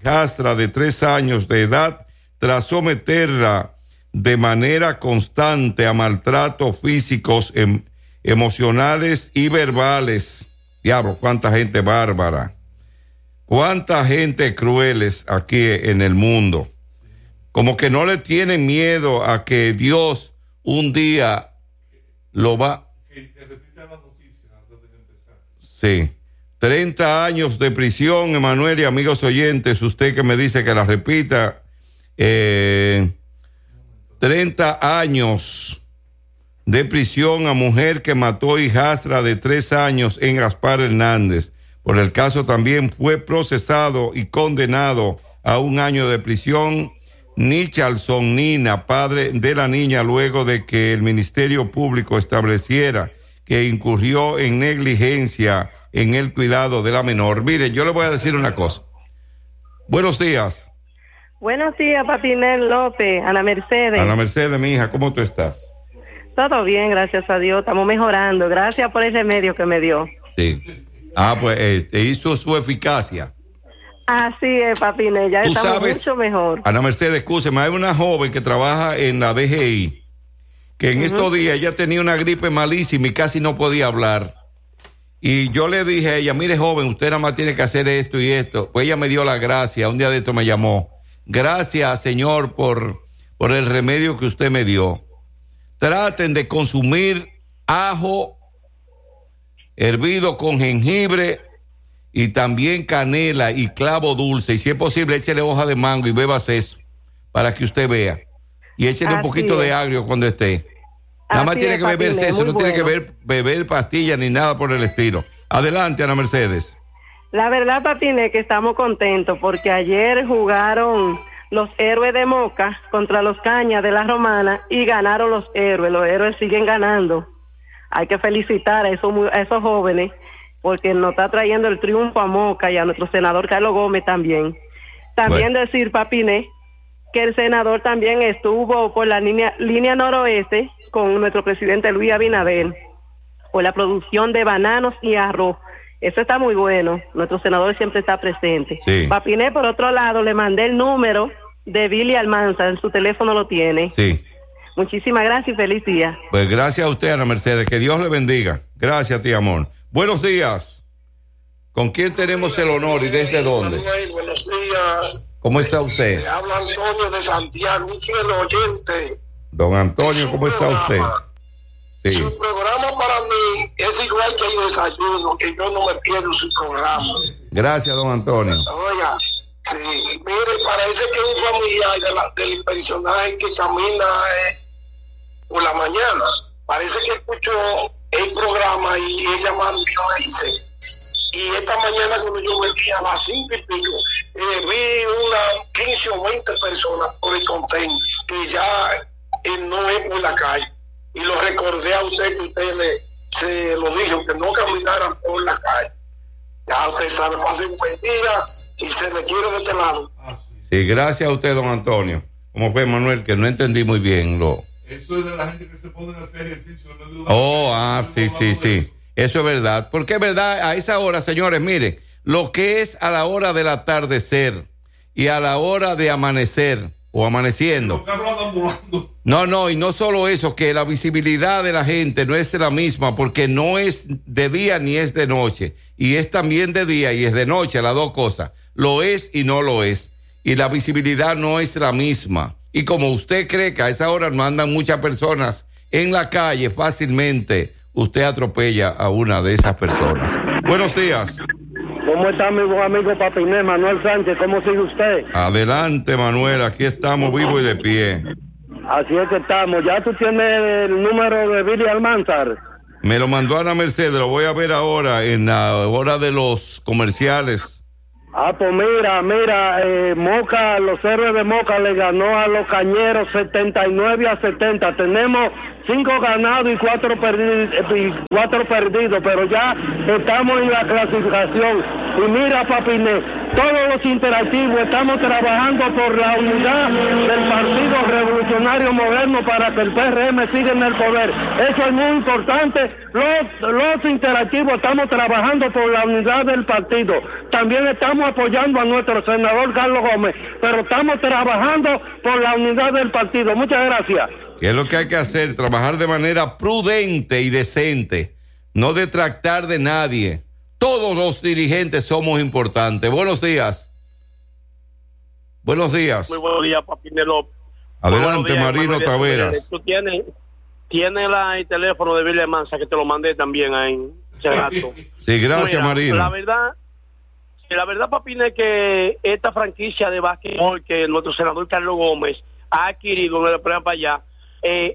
hijastra de 3 años de edad tras someterla de manera constante a maltratos físicos, emocionales y verbales. Diablo, cuánta gente bárbara, cuánta gente crueles aquí en el mundo. Como que no le tienen miedo a que Dios un día lo va. Que repita la noticia antes de empezar. Sí. 30 años de prisión, Emanuel y amigos oyentes, usted que me dice que la repita. 30 años de prisión a mujer que mató hijastra de 3 años en Gaspar Hernández. Por el caso también fue procesado y condenado a 1 año de prisión Nichalson Nina, padre de la niña, luego de que el Ministerio Público estableciera que incurrió en negligencia en el cuidado de la menor. Miren, yo le voy a decir una cosa. Buenos días. Buenos días, Papinel López, Ana Mercedes. Ana Mercedes, mi hija, ¿cómo tú estás? Todo bien, gracias a Dios, estamos mejorando. Gracias por ese medio que me dio. Sí. Pues hizo su eficacia. Así es, Papinel, ya estamos mucho mejor. Ana Mercedes, escúcheme, hay una joven que trabaja en la DGI, que en estos días ella tenía una gripe malísima y casi no podía hablar. Y yo le dije a ella, mire joven, usted nada más tiene que hacer esto y esto. Pues ella me dio la gracia, un día de esto me llamó. Gracias, señor, por el remedio que usted me dio. Traten de consumir ajo hervido con jengibre y también canela y clavo dulce. Y si es posible, échele hoja de mango y bebas eso para que usted vea. Y échele un poquito de agrio cuando esté. Nada más tiene que beberse eso, no tiene que beber pastillas ni nada por el estilo. Adelante, Ana Mercedes. La verdad, Papine, que estamos contentos porque ayer jugaron los Héroes de Moca contra los Cañas de la Romana y ganaron los Héroes. Los Héroes siguen ganando. Hay que felicitar a esos jóvenes porque nos está trayendo el triunfo a Moca y a nuestro senador Carlos Gómez también. También decir, Papine, que el senador también estuvo por la línea noroeste con nuestro presidente Luis Abinader por la producción de bananos y arroz. Eso está muy bueno. Nuestro senador siempre está presente. Sí. Papiné, por otro lado, le mandé el número de Billy Almanza. En su teléfono lo tiene. Sí. Muchísimas gracias y feliz día. Pues gracias a usted, Ana Mercedes. Que Dios le bendiga. Gracias a ti, amor. Buenos días. ¿Con quién tenemos el honor y desde dónde? Manuel, buenos días. ¿Cómo está usted? Le habla Antonio de Santiago, un fiel oyente. Don Antonio, ¿cómo está usted? Sí. Su programa para mí es igual que el desayuno, que yo no me pierdo su programa. Gracias, don Antonio. Oiga, sí, mire, parece que un familiar del personaje que camina por la mañana, parece que escuchó el programa y ella mandó y dice, y esta mañana cuando yo venía a las 5 y pico, vi unas 15 o 20 personas por el contén, que ya no es por la calle. Y lo recordé a usted, que usted se lo dijo, que no caminaran por la calle. Ya usted sabe, pase un buen día y se le quiere de este lado. Sí, gracias a usted, don Antonio. ¿Cómo fue, Manuel? Que no entendí muy bien lo... Eso es de la gente que se pone a hacer ejercicio. No sí. Eso es verdad. Porque es verdad, a esa hora, señores, miren, lo que es a la hora del atardecer y a la hora de amanecer o amaneciendo. No, y no solo eso, que la visibilidad de la gente no es la misma porque no es de día ni es de noche. Y es también de día y es de noche, las dos cosas. Lo es y no lo es. Y la visibilidad no es la misma. Y como usted cree que a esa hora no andan muchas personas en la calle, fácilmente usted atropella a una de esas personas. Buenos días. ¿Cómo está mi buen amigo Papiné, Manuel Sánchez? ¿Cómo sigue usted? Adelante, Manuel, aquí estamos vivos y de pie. Así es que estamos. ¿Ya tú tienes el número de Billy Almanzar? Me lo mandó Ana Mercedes, lo voy a ver ahora en la hora de los comerciales. Pues mira, Moca, los Héroes de Moca le ganó a los Cañeros 79-70. Tenemos 5 ganados y 4 perdidos, pero ya estamos en la clasificación. Y mira, Papiné, todos los interactivos estamos trabajando por la unidad del Partido Revolucionario Moderno para que el PRM siga en el poder. Eso es muy importante. Los interactivos estamos trabajando por la unidad del partido. También estamos apoyando a nuestro senador Carlos Gómez, pero estamos trabajando por la unidad del partido. Muchas gracias. ¿Qué es lo que hay que hacer? Trabajar de manera prudente y decente, no detractar de nadie. Todos los dirigentes somos importantes. Buenos días. Buenos días. Muy buenos días, Papinelo. Adelante, Marino Taveras. Tú tienes el teléfono de Billy Mansa, que te lo mandé también ahí hace rato. Sí, gracias. Mira, Marino. La verdad, Papín, es que esta franquicia de básquetbol que nuestro senador Carlos Gómez ha adquirido en el programa para allá, es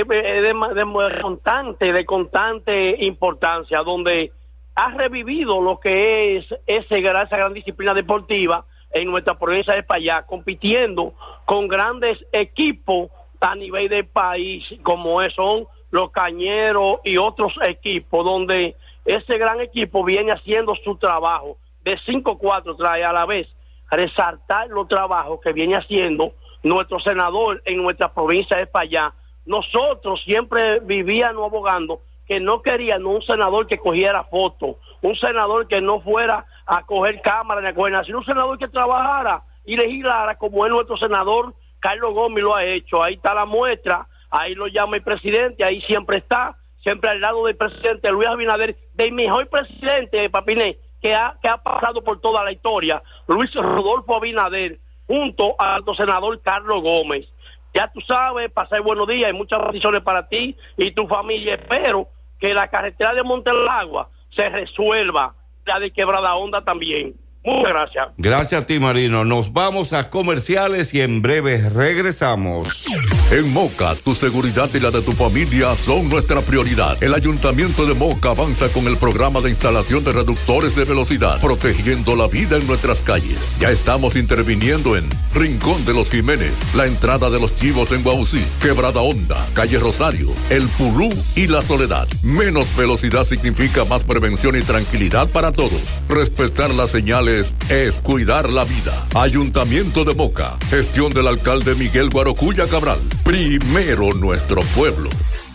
de constante importancia, donde ha revivido lo que es esa gran disciplina deportiva en nuestra provincia de Payá, compitiendo con grandes equipos a nivel del país, como son los Cañeros y otros equipos, donde ese gran equipo viene haciendo su trabajo de 5-4, trae a la vez resaltar los trabajos que viene haciendo nuestro senador en nuestra provincia de Payá. Nosotros siempre vivíamos abogando que no queríamos un senador que cogiera fotos, un senador que no fuera a coger cámara ni a coger nada, sino un senador que trabajara y legislara como es nuestro senador Carlos Gómez lo ha hecho. Ahí está la muestra, ahí lo llama el presidente, ahí siempre está, siempre al lado del presidente Luis Abinader, del mejor presidente, Papiné, que ha pasado por toda la historia, Luis Rodolfo Abinader, junto a nuestro senador Carlos Gómez. Ya tú sabes, pasar buenos días y muchas bendiciones para ti y tu familia. Espero que la carretera de Montelagua se resuelva, la de Quebrada Honda también. Muchas gracias. Gracias a ti, Marino. Nos vamos a comerciales y en breve regresamos. En Moca, tu seguridad y la de tu familia son nuestra prioridad. El Ayuntamiento de Moca avanza con el programa de instalación de reductores de velocidad, protegiendo la vida en nuestras calles. Ya estamos interviniendo en Rincón de los Jiménez, la entrada de los Chivos en Guaucí, Quebrada Honda, Calle Rosario, El Pulú y La Soledad. Menos velocidad significa más prevención y tranquilidad para todos. Respetar las señales es cuidar la vida. Ayuntamiento de Moca, gestión del alcalde Miguel Guarocuya Cabral. Primero nuestro pueblo.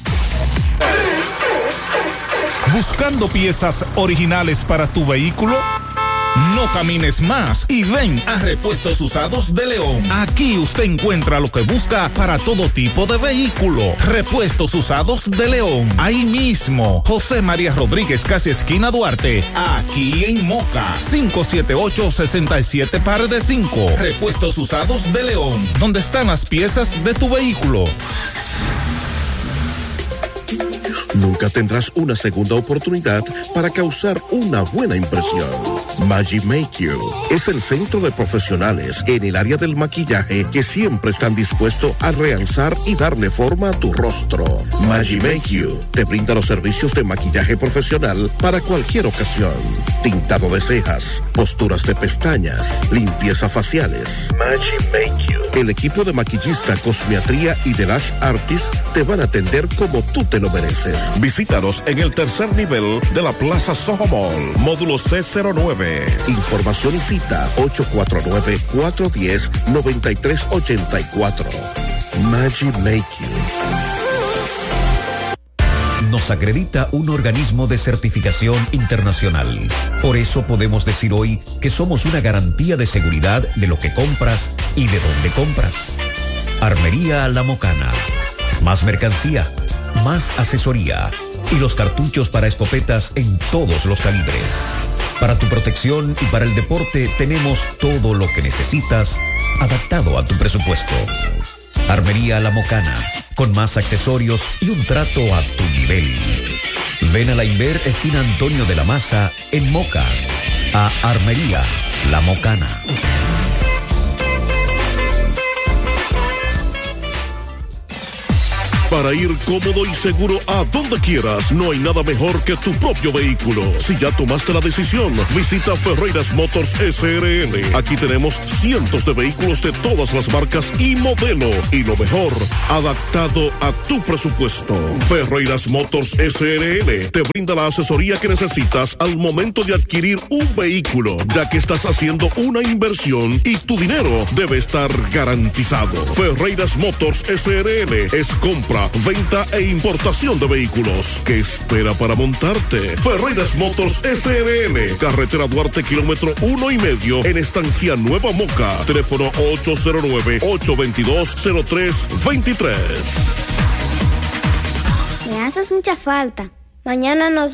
¿Buscando piezas originales para tu vehículo? No camines más y ven a Repuestos Usados de León. Aquí usted encuentra lo que busca para todo tipo de vehículo. Repuestos Usados de León. Ahí mismo, José María Rodríguez, casi esquina Duarte. Aquí en Moca. 578-67 par de 5. Repuestos Usados de León. Donde están las piezas de tu vehículo. Nunca tendrás una segunda oportunidad para causar una buena impresión. Magi Make You es el centro de profesionales en el área del maquillaje que siempre están dispuestos a realzar y darle forma a tu rostro. Magi Make You te brinda los servicios de maquillaje profesional para cualquier ocasión. Tintado de cejas, posturas de pestañas, limpieza faciales. Magi Make You. El equipo de maquillista, cosmetría y de lash artist te van a atender como tú te lo mereces. Visítanos en el tercer nivel de la Plaza Soho Mall, módulo C09. Información y cita 849-410-9384. Magi Make You. Nos acredita un organismo de certificación internacional. Por eso podemos decir hoy que somos una garantía de seguridad de lo que compras y de dónde compras. Armería La Mocana. Más mercancía, más asesoría y los cartuchos para escopetas en todos los calibres. Para tu protección y para el deporte tenemos todo lo que necesitas adaptado a tu presupuesto. Armería La Mocana, con más accesorios y un trato a tu nivel. Ven a la Inver esquina Antonio de la Maza en Moca, a Armería La Mocana. Para ir cómodo y seguro a donde quieras, no hay nada mejor que tu propio vehículo. Si ya tomaste la decisión, visita Ferreiras Motors SRL. Aquí tenemos cientos de vehículos de todas las marcas y modelo. Y lo mejor, adaptado a tu presupuesto. Ferreiras Motors SRL te brinda la asesoría que necesitas al momento de adquirir un vehículo, ya que estás haciendo una inversión y tu dinero debe estar garantizado. Ferreiras Motors SRL es compra, venta e importación de vehículos. ¿Qué espera para montarte? Ferreiras Motors SRL, carretera Duarte, kilómetro 1.5 en Estancia Nueva Moca. Teléfono 809-822-0323. Me haces mucha falta. Mañana nos